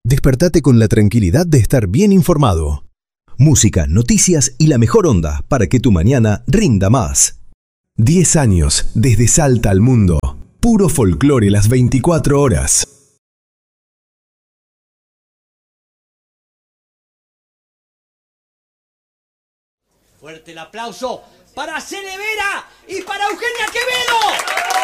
Despertate con la tranquilidad de estar bien informado. Música, noticias y la mejor onda para que tu mañana rinda más. 10 años desde Salta al mundo. Puro folclore las 24 horas. Fuerte el aplauso para Cele Vera y para Eugenia Quevedo.